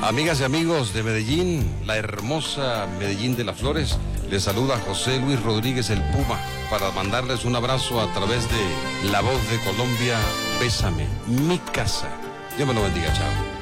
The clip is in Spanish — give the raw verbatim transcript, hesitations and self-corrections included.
Amigas y amigos de Medellín, la hermosa Medellín de las Flores, les saluda José Luis Rodríguez el Puma para mandarles un abrazo a través de La Voz de Colombia. Bésame, mi casa. Dios me lo bendiga, chao.